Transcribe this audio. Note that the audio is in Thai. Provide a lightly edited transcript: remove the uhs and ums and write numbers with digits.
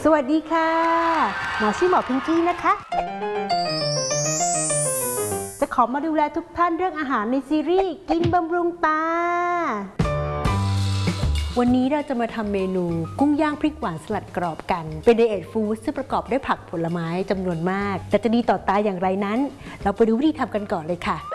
สวัสดีค่ะหมอชื่อหมอพิงกี้นะคะจะขอมาดูแลทุกท่านเรื่องอาหารในซีรีส์กินบำรุงตาวันนี้เราจะมาทำเมนูกุ้งย่างพริกหวานสลัดกรอบกันเป็นไดเอทฟู้ดซึ่งประกอบด้วยผักผลไม้จำนวนมากแต่จะดีต่อตาอย่างไรนั้นเราไปดูวิธีทำกันก่อนเลยค่ะ